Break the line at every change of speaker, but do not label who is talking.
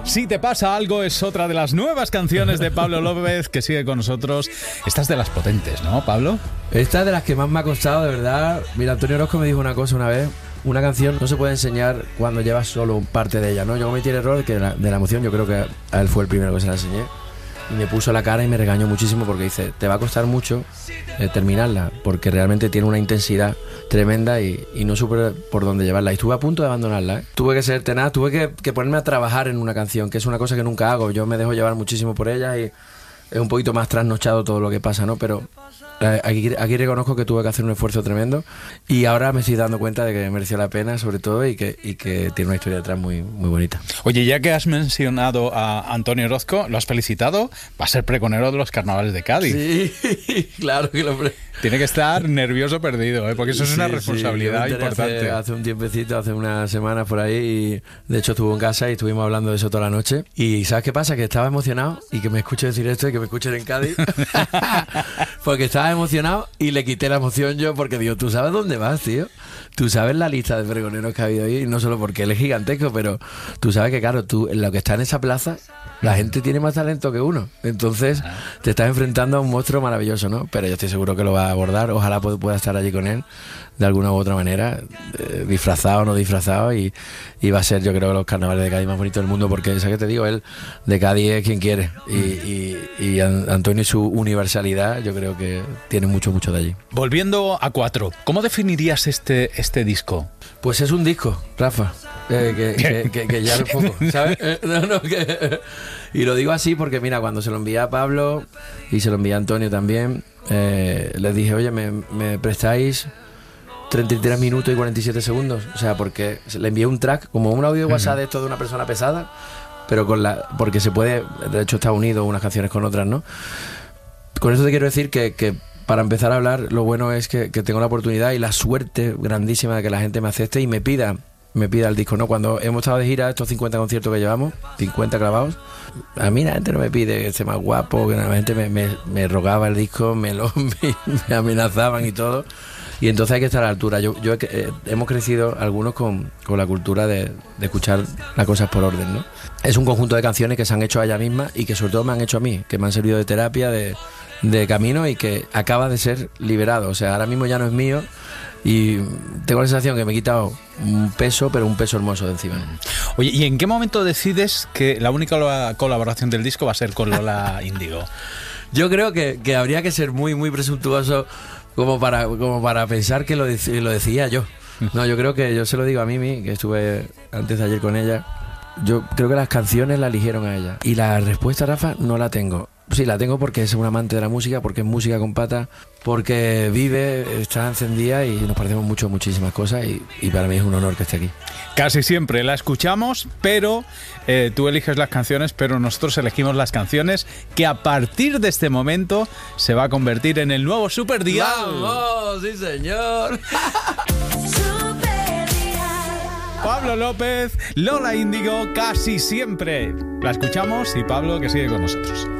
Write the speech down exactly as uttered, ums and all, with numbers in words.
Si te pasa algo es otra de las nuevas canciones de Pablo López que sigue con nosotros. Esta es de las potentes, ¿no, Pablo?
Esta es de las que más me ha costado, de verdad. Mira, Antonio Orozco me dijo una cosa una vez. Una canción no se puede enseñar cuando llevas solo parte de ella, ¿no? Yo cometí el error que de la, de la emoción, yo creo que a él fue el primero que se la enseñé. Y me puso la cara y me regañó muchísimo porque dice, te va a costar mucho eh, terminarla, porque realmente tiene una intensidad tremenda y, y no supe por dónde llevarla. Y estuve a punto de abandonarla, ¿eh? Tuve que ser tenaz, tuve que, que ponerme a trabajar en una canción, que es una cosa que nunca hago. Yo me dejo llevar muchísimo por ella y es un poquito más trasnochado todo lo que pasa, ¿no? Pero eh, aquí, aquí reconozco que tuve que hacer un esfuerzo tremendo y ahora me estoy dando cuenta de que mereció la pena, sobre todo, y que, y que tiene una historia detrás muy, muy bonita.
Oye, ya que has mencionado a Antonio Orozco, lo has felicitado, va a ser pregonero de los carnavales de Cádiz.
Sí, claro que lo...
Tiene que estar nervioso perdido, ¿eh? Porque eso es una
sí,
responsabilidad
sí,
importante.
Hace, hace un tiempecito, hace unas semanas por ahí, y de hecho estuvo en casa y estuvimos hablando de eso toda la noche. Y ¿sabes qué pasa? Que estaba emocionado, y que me escuche decir esto y que me escuchen en Cádiz, porque estaba emocionado y le quité la emoción yo, porque digo, ¿tú sabes dónde vas, tío? Tú sabes la lista de pregoneros que ha habido ahí, y no solo porque él es gigantesco, pero tú sabes que, claro, tú, en lo que está en esa plaza, la gente tiene más talento que uno. Entonces te estás enfrentando a un monstruo maravilloso, ¿no? Pero yo estoy seguro que lo va a abordar. Ojalá pueda estar allí con él de alguna u otra manera, eh, disfrazado o no disfrazado, y, y va a ser, yo creo, los carnavales de Cádiz más bonitos del mundo, porque, ¿sabes qué te digo? Él de Cádiz es quien quiere, y, y, y Antonio y su universalidad, yo creo que tiene mucho, mucho de allí.
Volviendo a Cuatro, ¿cómo definirías este, este disco?
Pues es un disco, Rafa, eh, que, que, que, que ya es poco, ¿sabes? Eh, no, no, que, y lo digo así porque, mira, cuando se lo envié a Pablo y se lo envié a Antonio también, eh, les dije, oye, ¿me, me prestáis treinta y tres minutos y cuarenta y siete segundos? O sea, porque le envié un track, como un audio de WhatsApp de esto de una persona pesada, pero con la, porque se puede, de hecho está unido unas canciones con otras, ¿no? Con eso te quiero decir que, que para empezar a hablar, lo bueno es que, que tengo la oportunidad y la suerte grandísima de que la gente me acepte y me pida me pida el disco, ¿no? Cuando hemos estado de gira, estos cincuenta conciertos que llevamos, cincuenta clavados, a mí la gente no me pide que esté más guapo, que la gente me, me, me rogaba el disco, me lo me, me amenazaban y todo, y entonces hay que estar a la altura. Yo, yo eh, hemos crecido algunos con, con la cultura de, de escuchar las cosas por orden, ¿no? Es un conjunto de canciones que se han hecho a ella misma y que sobre todo me han hecho a mí, que me han servido de terapia, de, de camino, y que acaba de ser liberado. O sea, ahora mismo ya no es mío. Y tengo la sensación que me he quitado un peso, pero un peso hermoso de encima.
Oye, ¿y en qué momento decides que la única colaboración del disco va a ser con Lola Índigo?
Yo creo que, que habría que ser muy, muy presuntuoso como para, como para pensar que lo, dec- lo decía yo. No, yo creo que yo se lo digo a Mimi, que estuve antes de ayer con ella. Yo creo que las canciones la eligieron a ella. Y la respuesta, Rafa, no la tengo. Sí, la tengo porque es un amante de la música, porque es música con pata, porque vive, está encendida y nos parecemos mucho, muchísimas cosas, y, y para mí es un honor que esté aquí.
Casi siempre la escuchamos, pero eh, tú eliges las canciones, pero nosotros elegimos las canciones, que a partir de este momento se va a convertir en el nuevo Super Dial.
¡Vamos! ¡Sí, señor!
Pablo López, Lola Índigo, Casi Siempre. La escuchamos y Pablo, que sigue con nosotros.